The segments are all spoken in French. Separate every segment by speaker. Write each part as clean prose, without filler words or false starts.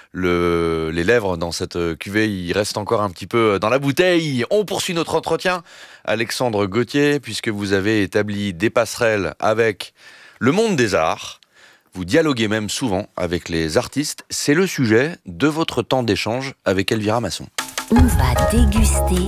Speaker 1: les lèvres dans cette cuvée, il reste encore un petit peu dans la bouteille. On poursuit notre entretien, Alexandre Gauthier, puisque vous avez établi des passerelles avec le monde des arts. Vous dialoguez même souvent avec les artistes. C'est le sujet de votre temps d'échange avec Elvira Masson.
Speaker 2: On va déguster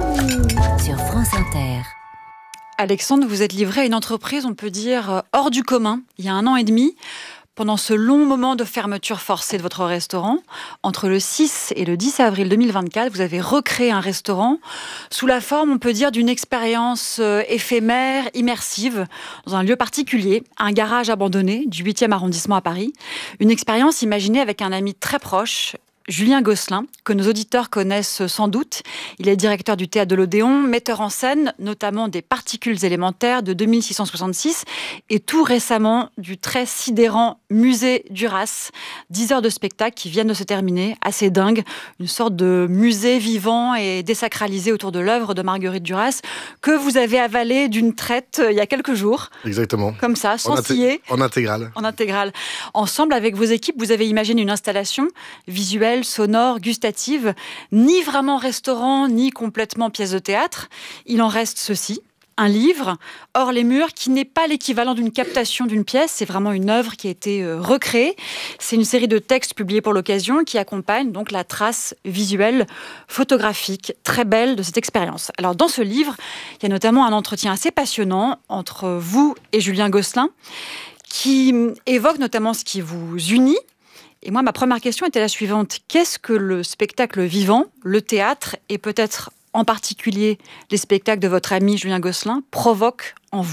Speaker 2: sur France Inter.
Speaker 3: Alexandre, vous êtes livré à une entreprise, on peut dire, hors du commun, il y a 1 an et demi. Pendant ce long moment de fermeture forcée de votre restaurant, entre le 6 et le 10 avril 2024, vous avez recréé un restaurant sous la forme, on peut dire, d'une expérience éphémère, immersive, dans un lieu particulier, un garage abandonné du 8e arrondissement à Paris. Une expérience imaginée avec un ami très proche, Julien Gosselin, que nos auditeurs connaissent sans doute. Il est directeur du Théâtre de l'Odéon, metteur en scène notamment des Particules élémentaires de 2666 et tout récemment du très sidérant Musée Duras. 10 heures de spectacle qui viennent de se terminer, assez dingue, une sorte de musée vivant et désacralisé autour de l'œuvre de Marguerite Duras que vous avez avalé d'une traite il y a quelques jours.
Speaker 4: Exactement.
Speaker 3: Comme ça, sans scier.
Speaker 4: En intégrale.
Speaker 3: En intégrale. Ensemble, avec vos équipes, vous avez imaginé une installation visuelle, sonore, gustative, ni vraiment restaurant, ni complètement pièce de théâtre. Il en reste ceci, un livre, hors les murs, qui n'est pas l'équivalent d'une captation d'une pièce, c'est vraiment une œuvre qui a été recréée. C'est une série de textes publiés pour l'occasion qui accompagne donc la trace visuelle, photographique, très belle de cette expérience. Alors dans ce livre, il y a notamment un entretien assez passionnant entre vous et Julien Gosselin, qui évoque notamment ce qui vous unit. Et moi, ma première question était la suivante. Qu'est-ce que le spectacle vivant, le théâtre, et peut-être en particulier les spectacles de votre ami Julien Gosselin, provoquent en vous ?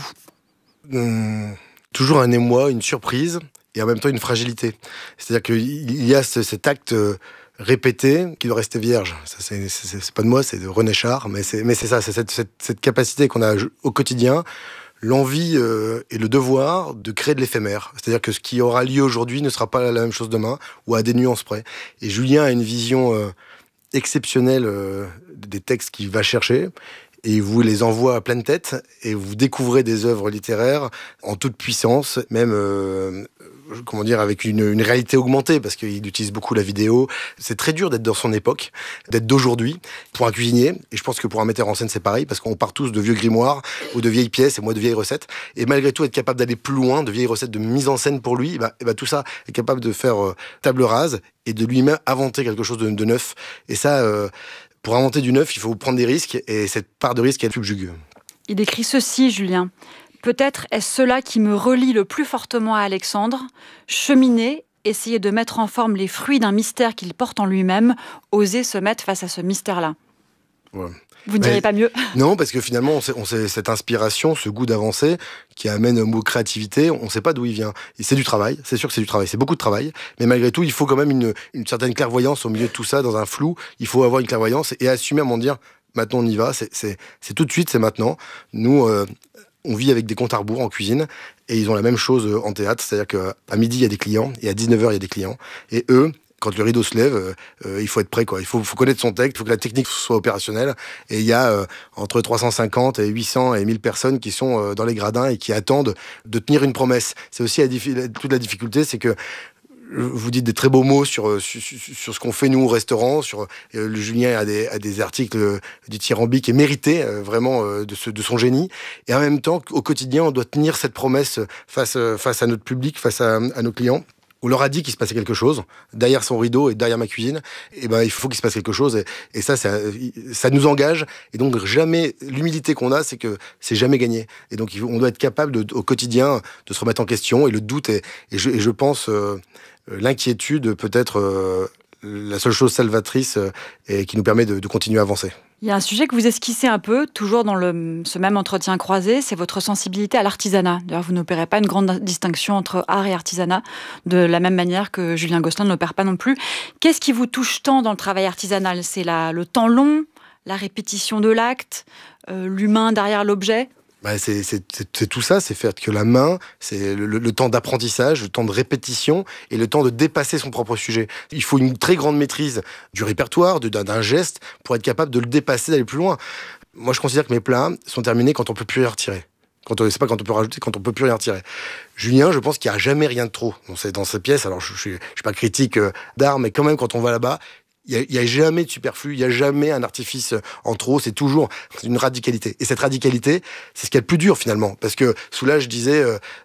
Speaker 4: Toujours un émoi, une surprise, et en même temps une fragilité. C'est-à-dire qu'il y a cet acte répété qui doit rester vierge. Ça, c'est pas de moi, c'est de René Char, mais c'est ça, c'est cette capacité qu'on a au quotidien, l'envie et le devoir de créer de l'éphémère. C'est-à-dire que ce qui aura lieu aujourd'hui ne sera pas la même chose demain, ou à des nuances près. Et Julien a une vision exceptionnelle des textes qu'il va chercher, et il vous les envoie à pleine tête, et vous découvrez des œuvres littéraires en toute puissance, même avec une réalité augmentée, parce qu'il utilise beaucoup la vidéo. C'est très dur d'être dans son époque, d'être d'aujourd'hui, pour un cuisinier, et je pense que pour un metteur en scène c'est pareil, parce qu'on part tous de vieux grimoires, ou de vieilles pièces, et moi de vieilles recettes, et malgré tout être capable d'aller plus loin, de vieilles recettes de mise en scène pour lui, tout ça est capable de faire table rase, et de lui-même inventer quelque chose de neuf. Et ça, pour inventer du neuf, il faut prendre des risques, et cette part de risque, elle subjugue.
Speaker 3: Il écrit ceci, Julien. Peut-être est-ce cela qui me relie le plus fortement à Alexandre. Cheminer, essayer de mettre en forme les fruits d'un mystère qu'il porte en lui-même, oser se mettre face à ce mystère-là.
Speaker 4: Ouais.
Speaker 3: Vous ne diriez pas mieux ?
Speaker 4: Non, parce que finalement, on sait cette inspiration, ce goût d'avancer, qui amène au mot créativité, on ne sait pas d'où il vient. Et c'est du travail, c'est sûr que c'est du travail, c'est beaucoup de travail, mais malgré tout, il faut quand même une certaine clairvoyance au milieu de tout ça, dans un flou. Il faut avoir une clairvoyance et assumer à m'en dire, maintenant on y va, c'est tout de suite, c'est maintenant. Nous, on vit avec des comptes à rebours en cuisine, et ils ont la même chose en théâtre, c'est-à-dire qu'à midi, il y a des clients, et à 19h, il y a des clients. Et eux, quand le rideau se lève, il faut être prêt, quoi. Il faut connaître son texte, il faut que la technique soit opérationnelle. Et il y a entre 350 et 800 et 1000 personnes qui sont dans les gradins et qui attendent de tenir une promesse. C'est aussi toute la difficulté, c'est que vous dites des très beaux mots sur ce qu'on fait nous au restaurant. Le Julien a des articles dithyrambiques et mérités vraiment de son génie. Et en même temps, au quotidien, on doit tenir cette promesse face à notre public, face à nos clients. On leur a dit qu'il se passait quelque chose derrière son rideau et derrière ma cuisine. Et il faut qu'il se passe quelque chose. Et ça nous engage. Et donc jamais, l'humilité qu'on a, c'est que c'est jamais gagné. Et donc on doit être capable au quotidien de se remettre en question. Et le doute et je pense l'inquiétude peut être la seule chose salvatrice et qui nous permet de continuer à avancer.
Speaker 3: Il y a un sujet que vous esquissez un peu, toujours dans ce même entretien croisé, c'est votre sensibilité à l'artisanat. D'ailleurs, vous n'opérez pas une grande distinction entre art et artisanat, de la même manière que Julien Gosselin ne l'opère pas non plus. Qu'est-ce qui vous touche tant dans le travail artisanal ? C'est le temps long, la répétition de l'acte, l'humain derrière l'objet ?
Speaker 4: C'est tout ça, c'est faire que la main, c'est le temps d'apprentissage, le temps de répétition et le temps de dépasser son propre sujet. Il faut une très grande maîtrise du répertoire, d'un geste, pour être capable de le dépasser, d'aller plus loin. Moi, je considère que mes plats sont terminés quand on peut plus les retirer. C'est pas quand on peut rajouter, quand on peut plus rien retirer. Julien, je pense qu'il n'y a jamais rien de trop dans ces pièces. Alors, je suis pas critique d'art, mais quand même, quand on va là-bas, il y a jamais de superflu, il y a jamais un artifice en trop. C'est toujours une radicalité. Et cette radicalité, c'est ce qu'il y a de plus dur finalement, parce que Soulages je disais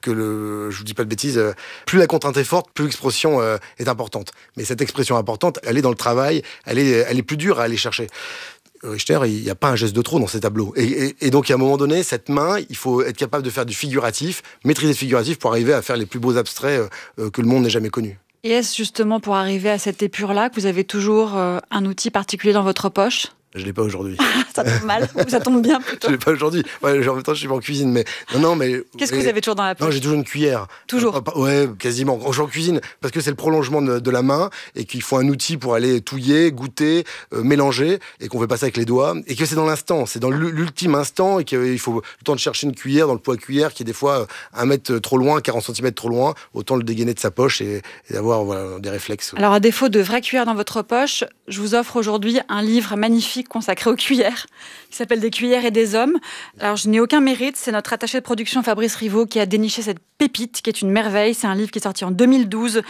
Speaker 4: je vous dis pas de bêtises, plus la contrainte est forte, plus l'expression est importante. Mais cette expression importante, elle est dans le travail, elle est plus dure à aller chercher. Richter, il n'y a pas un geste de trop dans ces tableaux. Et donc, à un moment donné, cette main, il faut être capable de faire du figuratif, maîtriser le figuratif pour arriver à faire les plus beaux abstraits que le monde n'ait jamais connus.
Speaker 3: Et est-ce justement pour arriver à cette épure-là que vous avez toujours un outil particulier dans votre poche ?
Speaker 4: Je l'ai pas aujourd'hui.
Speaker 3: Ça tombe mal, ou ça tombe bien plutôt.
Speaker 4: Je l'ai pas aujourd'hui. Ouais, en même temps, je suis pas en cuisine, mais mais.
Speaker 3: Qu'est-ce que vous avez toujours dans la poche ?
Speaker 4: Non, j'ai toujours une cuillère.
Speaker 3: Toujours.
Speaker 4: Ouais, quasiment. Quand je suis en cuisine, parce que c'est le prolongement de la main et qu'il faut un outil pour aller touiller, goûter, mélanger, et qu'on fait pas ça avec les doigts, et que c'est dans l'instant, c'est dans l'ultime instant, et qu'il faut le temps de chercher une cuillère dans le poids cuillère qui est des fois 1 mètre trop loin, 40 cm trop loin, autant le dégainer de sa poche et d'avoir des réflexes.
Speaker 3: Alors, à défaut de vraies cuillères dans votre poche, je vous offre aujourd'hui un livre magnifique consacré aux cuillères, qui s'appelle Des cuillères et des hommes. Alors, je n'ai aucun mérite, c'est notre attaché de production Fabrice Rivaud qui a déniché cette pépite, qui est une merveille. C'est un livre qui est sorti en 2012,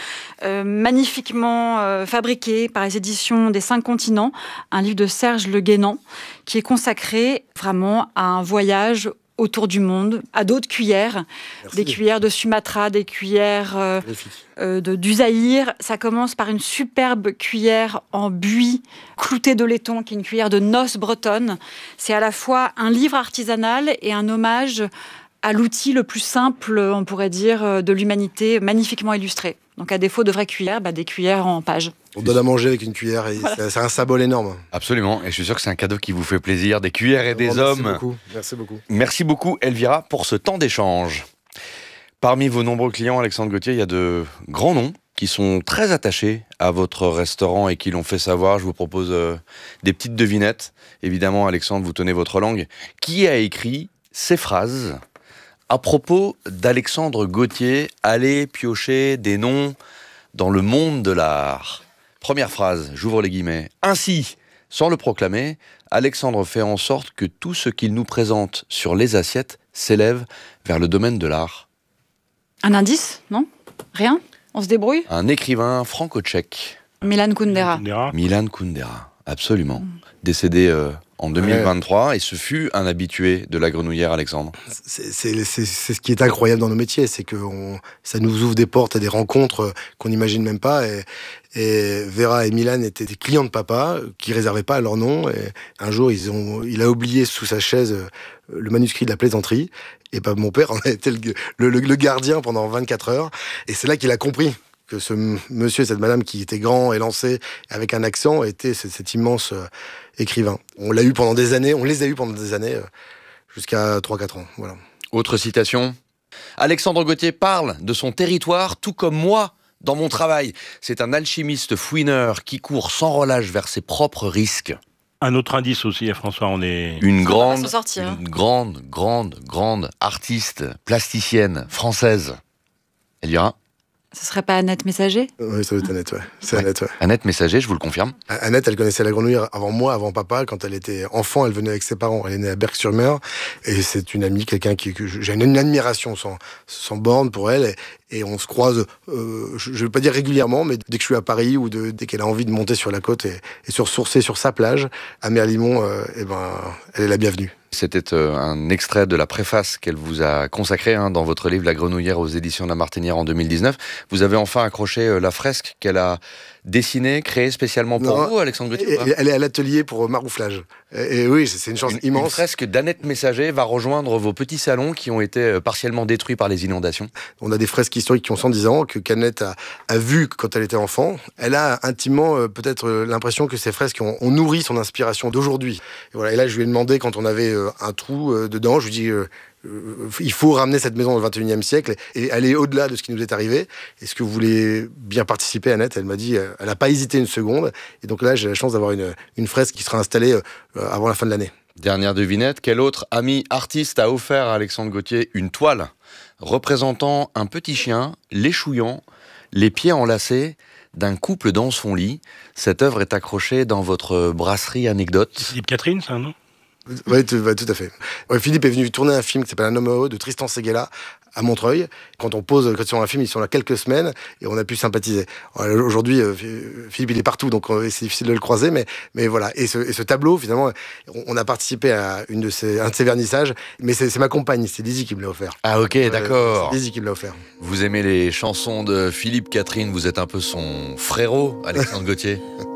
Speaker 3: magnifiquement fabriqué par les éditions des 5 continents, un livre de Serge Le Guénan, qui est consacré vraiment à un voyage autour du monde, à d'autres cuillères. Merci. Des cuillères de Sumatra, des cuillères du Zaïre. Ça commence par une superbe cuillère en buis cloutée de laiton, qui est une cuillère de noces bretonne. C'est à la fois un livre artisanal et un hommage à l'outil le plus simple, on pourrait dire, de l'humanité, magnifiquement illustré. Donc à défaut de vraies cuillères, des cuillères en page.
Speaker 4: On donne à manger avec une cuillère et voilà. C'est un symbole énorme.
Speaker 1: Absolument, et je suis sûr que c'est un cadeau qui vous fait plaisir. Des cuillères et des hommes.
Speaker 4: Merci beaucoup.
Speaker 1: Merci beaucoup Elvira pour ce temps d'échange. Parmi vos nombreux clients, Alexandre Gauthier, il y a de grands noms qui sont très attachés à votre restaurant et qui l'ont fait savoir. Je vous propose des petites devinettes. Évidemment, Alexandre, vous tenez votre langue. Qui a écrit ces phrases à propos d'Alexandre Gauthier? Allez piocher des noms dans le monde de l'art. Première phrase, j'ouvre les guillemets. Ainsi, sans le proclamer, Alexandre fait en sorte que tout ce qu'il nous présente sur les assiettes s'élève vers le domaine de l'art.
Speaker 3: Un indice ? Non ? Rien ? On se débrouille ?
Speaker 1: Un écrivain franco-tchèque.
Speaker 3: Milan Kundera.
Speaker 1: Milan Kundera, absolument. Décédé en 2023, et ce fut un habitué de la Grenouillère, Alexandre.
Speaker 4: C'est ce qui est incroyable dans nos métiers, c'est que ça nous ouvre des portes à des rencontres qu'on n'imagine même pas. Et Vera et Milan étaient des clients de papa qui réservaient pas leur nom. Et un jour, il a oublié sous sa chaise le manuscrit de la plaisanterie. Et mon père en a été le gardien pendant 24 heures. Et c'est là qu'il a compris que ce monsieur et cette madame qui était grand, élancé, avec un accent, était cet immense écrivain. On les a eu pendant des années, jusqu'à 3-4 ans. Voilà.
Speaker 1: Autre citation. Alexandre Gauthier parle de son territoire tout comme moi dans mon travail. C'est un alchimiste fouineur qui court sans relâche vers ses propres risques.
Speaker 5: Un autre indice aussi, François, on est...
Speaker 1: Une grande artiste plasticienne française. Elvira ?
Speaker 3: Ce serait pas Annette Messager ?
Speaker 4: Oui, ça doit être Annette, ouais. C'est Annette, ouais.
Speaker 1: Annette Messager, je vous le confirme.
Speaker 4: Annette, elle connaissait la Grenouillère avant moi, avant papa. Quand elle était enfant, elle venait avec ses parents. Elle est née à Berck-sur-Mer. Et c'est une amie, quelqu'un que j'ai une admiration sans borne pour elle. Et on se croise, je ne vais pas dire régulièrement, mais dès que je suis à Paris ou dès qu'elle a envie de monter sur la côte et se ressourcer sur sa plage, à Merlimont, elle est la bienvenue.
Speaker 1: C'était un extrait de la préface qu'elle vous a consacrée dans votre livre La Grenouillère aux éditions de La Martinière en 2019. Vous avez enfin accroché la fresque qu'elle a dessinée, créée spécialement pour vous, Alexandre Gauthier.
Speaker 4: Elle est à l'atelier pour marouflage. Et oui, c'est une chance immense.
Speaker 1: Une fresque d'Annette Messager va rejoindre vos petits salons qui ont été partiellement détruits par les inondations.
Speaker 4: On a des fresques historiques qui ont 110 ans, qu'Annette a vues quand elle était enfant. Elle a intimement peut-être l'impression que ces fresques ont nourri son inspiration d'aujourd'hui. Et voilà. Et là, je lui ai demandé, quand on avait un trou dedans, je lui ai dit... il faut ramener cette maison au XXIe siècle et aller au-delà de ce qui nous est arrivé. Est-ce que vous voulez bien participer, Annette ? Elle m'a dit, elle n'a pas hésité une seconde. Et donc là, j'ai la chance d'avoir une fresque qui sera installée avant la fin de l'année.
Speaker 1: Dernière devinette, quel autre ami artiste a offert à Alexandre Gauthier une toile représentant un petit chien, l'échouillant, les pieds enlacés d'un couple dans son lit? Cette œuvre est accrochée dans votre brasserie anecdote.
Speaker 5: Philippe Catherine, ça, non ?
Speaker 4: Oui, tout à fait. Ouais, Philippe est venu tourner un film qui s'appelle Un homme heureux de Tristan Seguela à Montreuil. Quand ils sont un film, ils sont là quelques semaines et on a pu sympathiser. Aujourd'hui, Philippe, il est partout, donc c'est difficile de le croiser, mais voilà. Et ce tableau, finalement, on a participé à un de ses vernissages, mais c'est ma compagne, c'est Lizzie qui me l'a offert.
Speaker 1: Ah ok, d'accord.
Speaker 4: C'est Lizzie qui me l'a offert.
Speaker 1: Vous aimez les chansons de Philippe Catherine, vous êtes un peu son frérot, Alexandre Gauthier.